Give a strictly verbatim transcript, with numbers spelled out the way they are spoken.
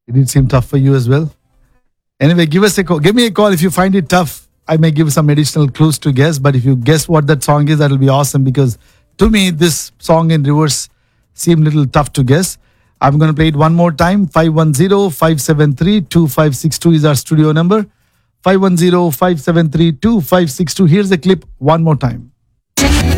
Did it seem tough for you as well? Anyway, give us a call. Give me a call if you find it tough. I may give some additional clues to guess, but if you guess what that song is, that'll be awesome because to me, this song in reverse seemed a little tough to guess. I'm going to play it one more time. five one zero, five seven three, two five six two is our studio number. five one zero, five seven three, two five six two. Here's the clip one more time.